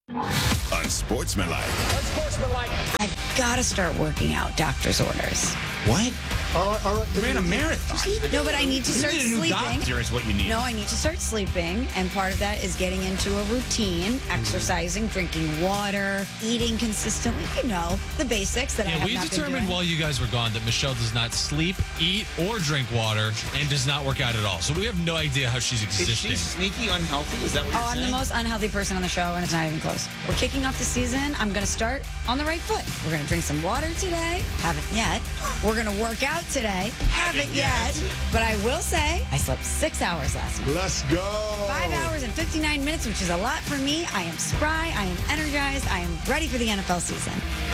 Unsportsmanlike. I gotta start working out. Doctor's orders. What? All right. You ran a marathon. No, but I need to start You need a new sleeping. doctor is what you need. No, I need to start sleeping, and part of that is getting into a routine, exercising, drinking water, eating consistently. You know, the basics that I have We not been determined doing. while you guys were gone that Michelle does not sleep, eat, or drink water and does not work out at all. So we have no idea how she's Is existing. she sneaky unhealthy? Is that what you're I'm saying? the most unhealthy person on the show, and it's not even close. We're kicking off the season. I'm going to start on the right foot. We're going to drink some water today. Haven't yet. We're going to work out today. Haven't yet. But I will say, I slept 6 hours last night. Let's go. 5 hours and 59 minutes, which is a lot for me. I am spry. I am energized. I am ready for the NFL season.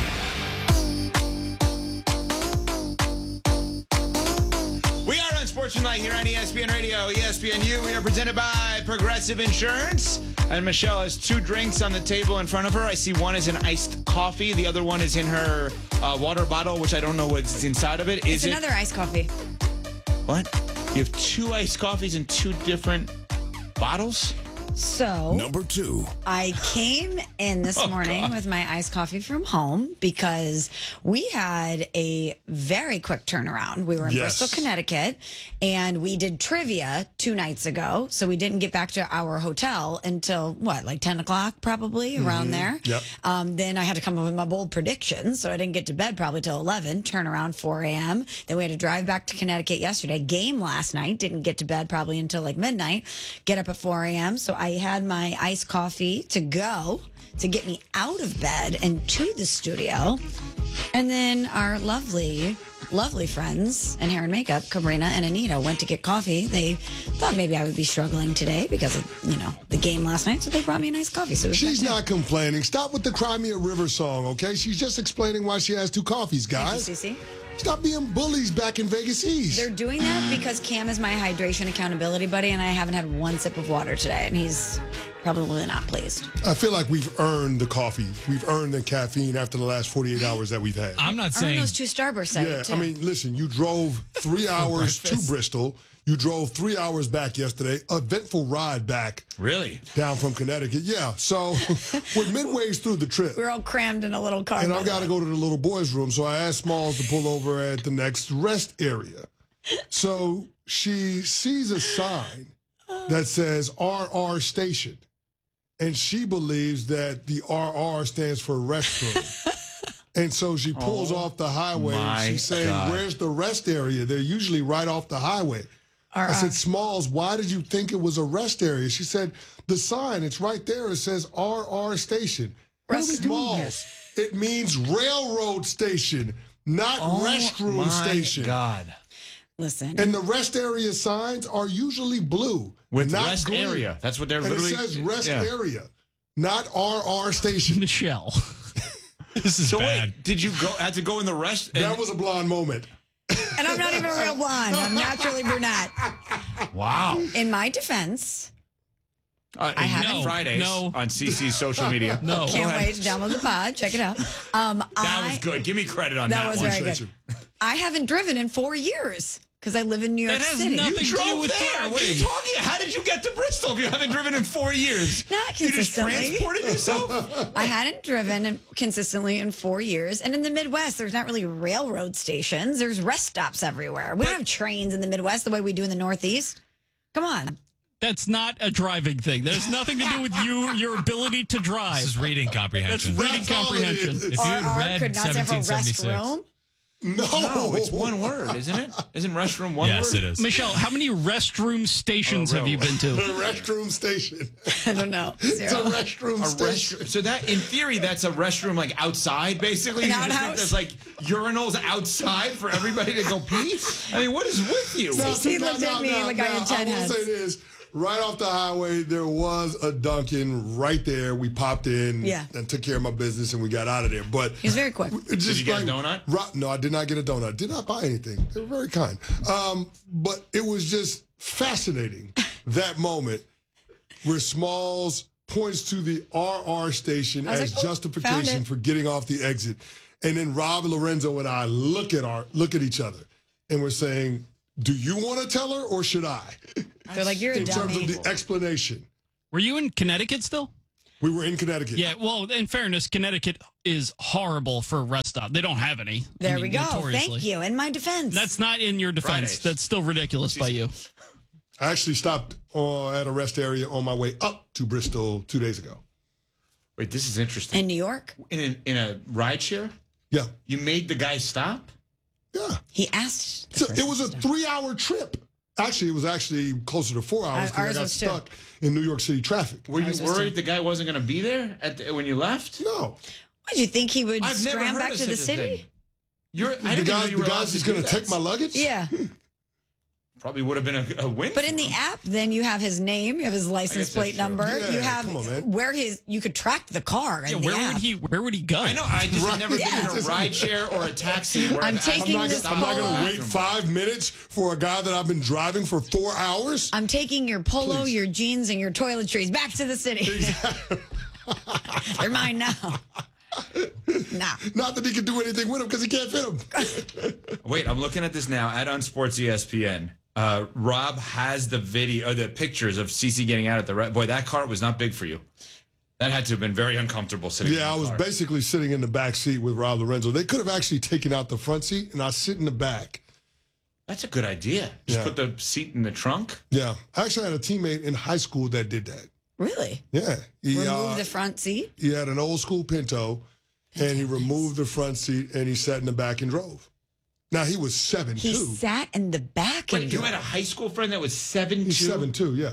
We are Unsportsmanlike here on ESPN Radio, ESPNU. We are presented by Progressive Insurance. And Michelle has 2 drinks on the table in front of her. I see one is an iced coffee. The other one is in her water bottle, which I don't know what's inside of it. It's another iced coffee. What? You have 2 iced coffees in 2 different bottles? So, Number 2. I came in this morning with my iced coffee from home because we had a very quick turnaround. We were in Yes. Bristol, Connecticut, and we did trivia 2 nights ago. So we didn't get back to our hotel until, like 10 o'clock probably, around there. Yep. Then I had to come up with my bold predictions. So I didn't get to bed probably till 11, turn around 4 a.m. Then we had to drive back to Connecticut yesterday. Game last night, didn't get to bed probably until like midnight. Get up at 4 a.m. So I had my iced coffee to go to get me out of bed and to the studio. And then our lovely friends in hair and makeup, Cabrina and Anita, went to get coffee. They thought maybe I would be struggling today because of, the game last night. So they brought me a nice coffee. So it was She's nice. not complaining. Stop with the Cry Me a River song, okay? She's just explaining why she has 2 coffees, guys. Thank you, Cece. Stop being bullies back in Vegas East. They're doing that because Cam is my hydration accountability buddy, and I haven't had 1 sip of water today, and he's probably not pleased. I feel like we've earned the coffee. We've earned the caffeine after the last 48 hours that we've had. I'm not Earn saying those 2 Starbursts. I Yeah, did, too. I mean, listen, you drove 3 hours to breakfast. Bristol. You drove 3 hours back yesterday. Eventful ride back Really? down from Connecticut. Yeah, so we're midways through the trip. we're all crammed in a little car. And by I've the got to way. go to the little boys' room. So I asked Smalls to pull over at the next rest area. So she sees a sign that says RR Station. And she believes that the RR stands for restroom. And so she pulls off the highway. my And she's saying, God. where's the rest area? They're usually right off the highway. I said, Smalls, why did you think it was a rest area? She said, the sign, it's right there. It says RR Station. What are we doing here? It means railroad station, not restroom station. God. Listen, And the rest area signs are usually blue, With not rest green. area. That's what they're And literally. it says rest yeah. area, not RR Station. Michelle. This is So bad. wait, did you had to go in the rest? That was a blonde moment. and I'm not even real blonde. I'm naturally brunette. Wow. In my defense, I haven't- Fridays No. on CC's social media. No. can't wait to download the pod. Check it out. That was good. Give me credit on that, That was one. very good. I haven't driven in 4 years because I live in New York That has City. nothing You to do drove with there. What are you driving. talking? How did you get to Bristol if you haven't driven in 4 years? Not You just consistently. transported yourself? I hadn't driven consistently in 4 years. And in the Midwest, there's not really railroad stations. There's rest stops everywhere. We don't have trains in the Midwest the way we do in the Northeast. Come on. That's not a driving thing. There's nothing to do with your ability to drive. This is reading comprehension. That's reading That's all it comprehension. is. If you had RR read could not stand for 1776. restroom. No, It's one word, isn't it? Isn't restroom one Yes, word? it is. Michelle, how many restroom stations have you been The to? restroom station. I don't know. It's a Zero. restroom A station. restroom. So that, in theory, that's a restroom like outside, basically. An You just think outhouse? there's like urinals outside for everybody to go pee. I mean, what is with you? He looked at me like I had 10 I will heads. say this. Right off the highway, there was a Dunkin' right there. We popped in Yeah. and took care of my business, and we got out of there. But He was very quick. it's just you get a like, donut? No, I did not get a donut. Did not buy anything. They were very kind. But it was just fascinating, that moment where Smalls points to the RR station I was as like, oh, justification found it. for getting off the exit. And then Rob Lorenzo and I look at each other, and we're saying, do you want to tell her or should I? They're like, you're a In terms dummy. of the explanation. Were you in Connecticut still? We were in Connecticut. Yeah, well, in fairness, Connecticut is horrible for a rest stop. They don't have any. There we go. notoriously. Thank you. In my defense. That's not in your defense. Fridays. That's still ridiculous by you. I actually stopped at a rest area on my way up to Bristol 2 days ago. Wait, this is interesting. in New York. In a ride share, Yeah. you made the guy stop? Yeah. He asked. So it was a 3-hour trip. Actually, it was actually closer to 4 hours because I Ours got was too. stuck in New York City traffic. Were you was just worried the guy wasn't going to be there when you left? No. What, do you think he would I've never scram heard back of to the such a city? thing. I The didn't know you were allowed guy's to just do going to that. take my luggage? Yeah. Probably would have been a win. But in the app, then you have his name, you have his license that's plate true. number, Yeah, you have come on, man. where you could track the car in Yeah, the app. where would he go? I know. I just had never been in a Yeah. ride share or a taxi. Where I'm I've taking actually this stopped I'm not in the going to bathroom. wait 5 minutes for a guy that I've been driving for 4 hours. I'm taking your polo, Please. your jeans, and your toiletries back to the city. They're mine now. Nah. Not that he can do anything with them because he can't fit them. Wait, I'm looking at this now. At On Sports ESPN, Rob has the video, the pictures of CeCe getting out at the red. Boy, that car was not big for you. That had to have been very uncomfortable sitting. Yeah, I in the was car. basically sitting in the back seat with Rob Lorenzo. They could have actually taken out the front seat, and I sit in the back. That's a good idea. Just Yeah. put the seat in the trunk. Yeah, I actually had a teammate in high school that did that. Really? Yeah, Remove the front seat? he had an old school Pinto, and he removed the front seat and he sat in the back and drove. Now he was 7'2". He sat in the back Wait, and you had a high school friend that was 7'2"? He's 7'2", yeah,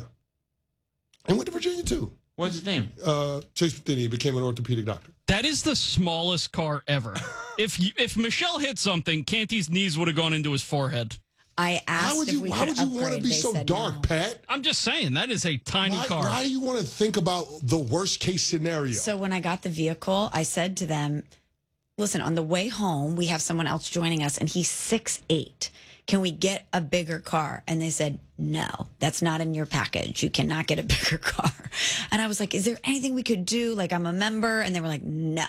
and went to Virginia too. What's his name? Chase Bethany became an orthopedic doctor. That is the smallest car ever. If Michelle hit something, Canty's knees would have gone into his forehead. I asked if we Why could would you want to upgrade. be They so said dark, no. Pat? I'm just saying, that is a tiny car. Why do you want to think about the worst case scenario? So when I got the vehicle, I said to them, listen, on the way home, we have someone else joining us and he's 6'8". Can we get a bigger car? And they said, no, that's not in your package. You cannot get a bigger car. And I was like, is there anything we could do? Like, I'm a member. And they were like, no.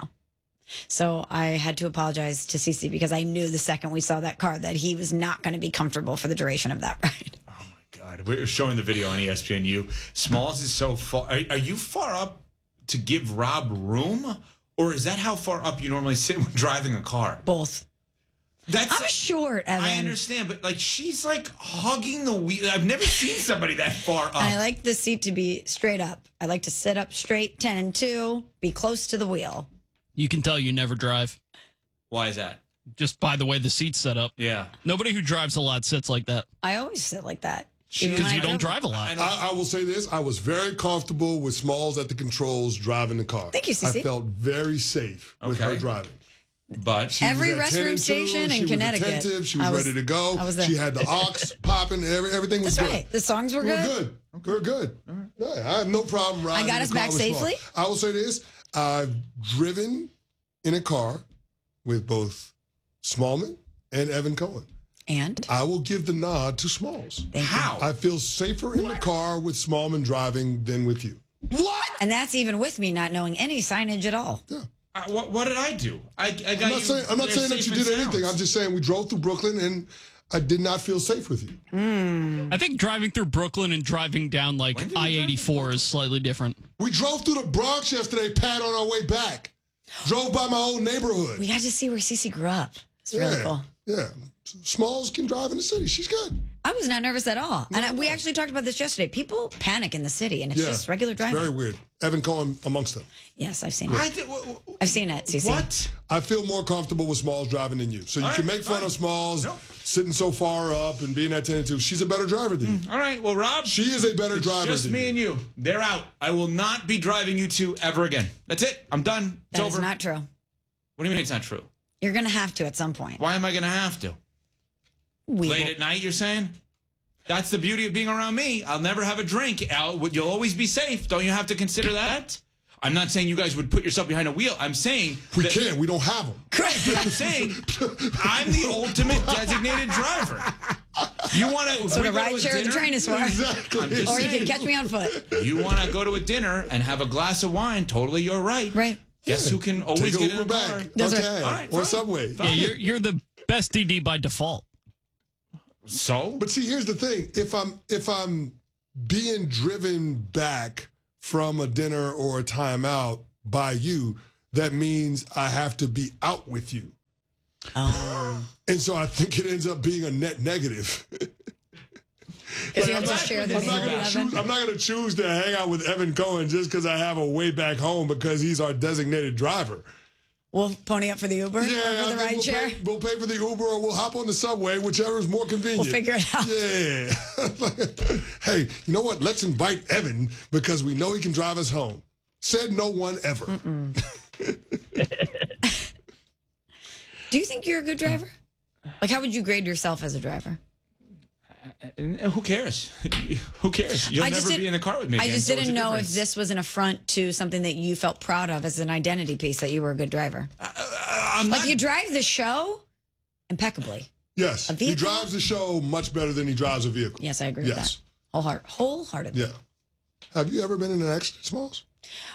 So I had to apologize to CeCe because I knew the second we saw that car that he was not going to be comfortable for the duration of that ride. God, we're showing the video on ESPNU. Smalls is so far. Are you far up to give Rob room? Or is that how far up you normally sit when driving a car? Both. That's I'm short, Evan. I understand, but like she's like hugging the wheel. I've never seen somebody that far up. I like the seat to be straight up. I like to sit up straight, 10-2, be close to the wheel. You can tell you never drive Why is that? just by the way the seat's set up. Yeah. Nobody who drives a lot sits like that I always sit like that. Even because when you I don't drive a lot. I will say this. I was very comfortable with Smalls at the controls driving the car. Thank you, Cece. I felt very safe with her Okay. driving. But She Every was restroom attentive, station she in was Connecticut. attentive, she was, I was- ready to go. I was there. She had the aux popping. Everything was That's good. right. The songs were We were good. good. We were good. Yeah, I have no problem riding. got in us the car back with Smalls. safely? I will say this. I've driven in a car with both Smallman and Evan Cohen. And I will give the nod to Smalls. thank you. how? I feel safer in the car with Smallman driving than with you. What? And that's even with me not knowing any signage at all. Yeah. What did I do? I got I'm not saying, I'm not there saying that safe you and did anything. sound. I'm just saying we drove through Brooklyn and I did not feel safe with you. I think driving through Brooklyn and driving down like When did you I-84 is slightly different. We drove through the Bronx yesterday, Pat, on our way back. Drove by my old neighborhood. We got to see where Cece grew up. It's really cool. Yeah. Smalls can drive in the city. She's good. I was not nervous at all. And we actually talked about this yesterday. People panic in the city, and it's Yeah. just regular It's driving. very weird. Evan Cohen amongst them. Yes, I've seen it. I did, I've seen it, Cece. what? I feel more comfortable with Smalls driving than you. So you All can right, make fun fine. of Smalls No. sitting so far up and being at 10-2. She's a better driver than you. All right. Well, Rob, She is a better driver just than me you. and you. They're out. I will not be driving you two ever again. That's it. I'm done. It's That is over. not true. What do you mean it's not true? You're going to have to at some point. Why am I going to have to? We Late will- at night, you're saying? That's the beauty of being around me. I'll never have a drink. You'll always be safe. Don't you have to consider that? I'm not saying you guys would put yourself behind a wheel. I'm saying We that, can't. We don't have them. Right, but I'm saying I'm the ultimate designated driver. You want to? So the ride share the train is for. Exactly. I'm just Or you saying, can catch me on foot. you want to go to a dinner and have a glass of wine? Totally, you're right. Right. Guess who can always Take get Uber in the car? back. That's okay. right. All right, Or fine. Subway. Yeah, you're the best DD by default. So But see, here's the thing: if I'm being driven back from a dinner or a timeout by you, that means I have to be out with you. And so I think it ends up being a net negative. Because you have to share the I'm not going to choose to hang out with Evan Cohen just because I have a way back home because he's our designated driver. We'll pony up for the Uber? Yeah, or for the ride share? We'll pay for the Uber or we'll hop on the subway, whichever is more convenient. We'll figure it out. Yeah. Hey, you know what? Let's invite Evan because we know he can drive us home. Said no one ever. Do you think you're a good driver? Like, how would you grade yourself as a driver? Who cares? Who cares? You'll never be in a car with me again. I just so what's didn't the know difference? if this was an affront to something that you felt proud of as an identity piece, that you were a good driver. Like, you drive the show impeccably. Yes. A He vehicle? drives the show much better than he drives a vehicle. Yes, I agree with that. Wholeheartedly. Yeah. Have you ever been in an accident, Smalls?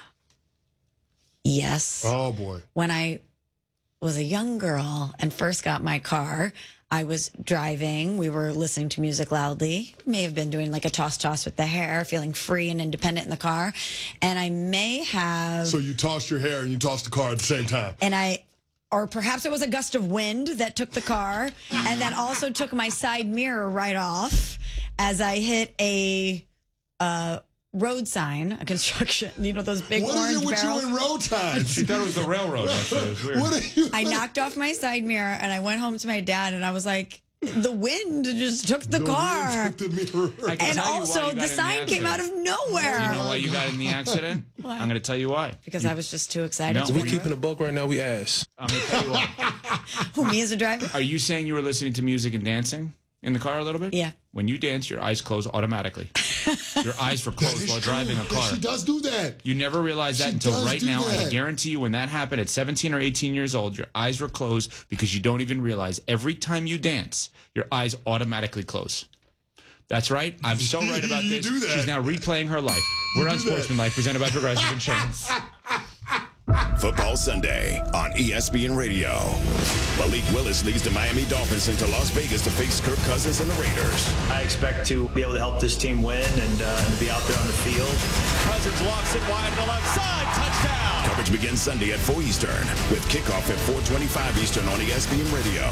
Yes. Oh, boy. When I was a young girl and first got my car, I was driving. We were listening to music loudly. May have been doing like a toss with the hair, feeling free and independent in the car. And I may have... So you tossed your hair and you tossed the car at the same time. Or perhaps it was a gust of wind that took the car and that also took my side mirror right off as I hit a road sign, a construction, those big What orange is it with barrels. you and road signs? She thought it was the railroad. Actually. It was weird. What are you? I knocked off my side mirror and I went home to my dad and I was like, the wind just took the car. Took the mirror. I can And tell you why also, you got the in sign came out accident. of nowhere. You know why you got in the accident? Why? I'm going to tell you why. Because I was just too excited No. to We do Keeping it. a buck right now, we ass. I'm going to tell you why. Who, me as a driver? Are you saying you were listening to music and dancing in the car a little bit? Yeah. When you dance, your eyes close automatically. Your eyes were That closed is while true. driving a car. She does do that. You never realized that She until does right do now. And I that. guarantee you, when that happened at 17 or 18 years old, your eyes were closed because you don't even realize every time you dance, your eyes automatically close. That's right. I'm so right about You this. do that. She's now replaying her life. We're on do that. Sportsmanlike, presented by Progressive Insurance. Football Sunday on ESPN Radio. Malik Willis leads the Miami Dolphins into Las Vegas to face Kirk Cousins and the Raiders. I expect to be able to help this team win and be out there on the field. Cousins lofts it wide to the left side. Touchdown. Coverage begins Sunday at 4 Eastern with kickoff at 4:25 Eastern on ESPN Radio.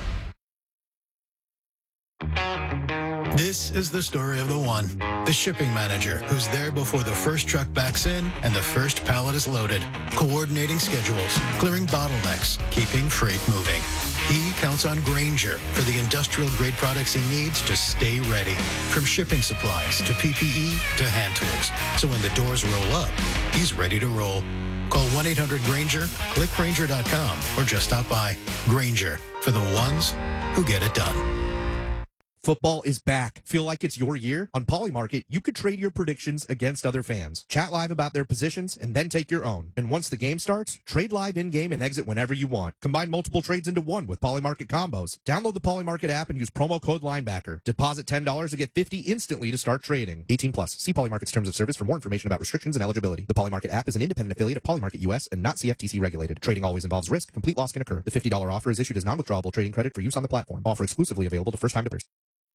This is the story of the one, the shipping manager, who's there before the first truck backs in and the first pallet is loaded, coordinating schedules, clearing bottlenecks, keeping freight moving. He counts on Grainger for the industrial-grade products he needs to stay ready, from shipping supplies to PPE to hand tools. So when the doors roll up, he's ready to roll. Call 1-800-GRAINGER, click Grainger.com, or just stop by. Grainger, for the ones who get it done. Football is back. Feel like it's your year? On Polymarket, you could trade your predictions against other fans. Chat live about their positions and then take your own. And once the game starts, trade live in-game and exit whenever you want. Combine multiple trades into one with Polymarket combos. Download the Polymarket app and use promo code Linebacker. Deposit $10 to get $50 instantly to start trading. 18 plus. See Polymarket's terms of service for more information about restrictions and eligibility. The Polymarket app is an independent affiliate of Polymarket US and not CFTC regulated. Trading always involves risk. Complete loss can occur. The $50 offer is issued as non-withdrawable trading credit for use on the platform. Offer exclusively available to first-time bidders.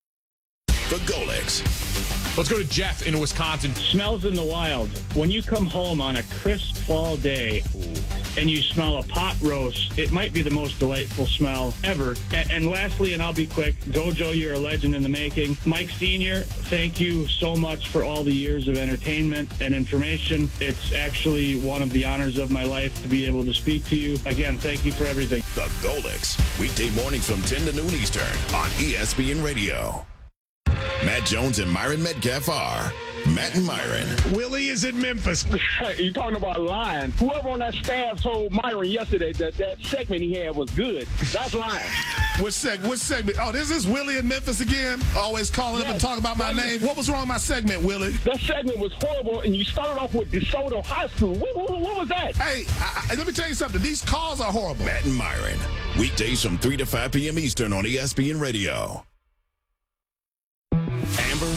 The Golix. Let's go to Jeff in Wisconsin. Smells in the wild. When you come home on a crisp fall day and you smell a pot roast, it might be the most delightful smell ever. And lastly, and I'll be quick, Gojo, you're a legend in the making. Mike Sr., thank you so much for all the years of entertainment and information. It's actually one of the honors of my life to be able to speak to you. Again, thank you for everything. The Golix. Weekday mornings from 10 to noon Eastern on ESPN Radio. Matt Jones and Myron Metcalf are Matt and Myron. Willie is in Memphis. You're talking about lying. Whoever on that staff told Myron yesterday that segment he had was good. That's lying. What segment? Oh, this is Willie in Memphis again? Always calling up and talking about my name. What was wrong with my segment, Willie? That segment was horrible, and you started off with DeSoto High School. What was that? Hey, let me tell you something. These calls are horrible. Matt and Myron. Weekdays from 3 to 5 p.m. Eastern on ESPN Radio. Amber and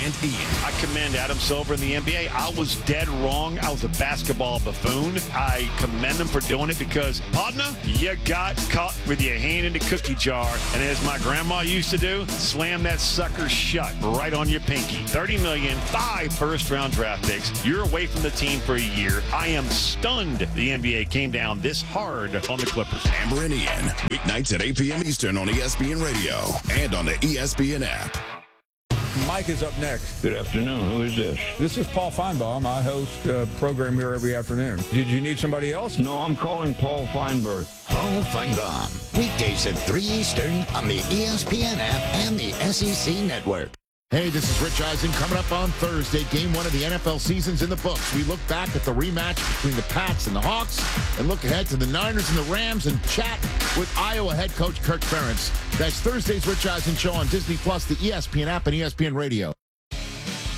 and Ian. I commend Adam Silver in the NBA. I was dead wrong. I was a basketball buffoon. I commend him for doing it because, partner, you got caught with your hand in the cookie jar. And as my grandma used to do, slam that sucker shut right on your pinky. $30 million, 5 first-round draft picks. You're away from the team for a year. I am stunned the NBA came down this hard on the Clippers. Amber and Ian, weeknights at 8 p.m. Eastern on ESPN Radio and on the ESPN app. Mike is up next. Good afternoon. Who is this? This is Paul Feinbaum. I host a program here every afternoon. Did you need somebody else? No, I'm calling Paul Feinberg. Paul Feinbaum. Weekdays at 3 Eastern on the ESPN app and the SEC Network. Hey, this is Rich Eisen. Coming up on Thursday, game 1 of the NFL season's in the books. We look back at the rematch between the Pats and the Hawks and look ahead to the Niners and the Rams and chat with Iowa head coach Kirk Ferentz. That's Thursday's Rich Eisen Show on Disney+, the ESPN app, and ESPN Radio.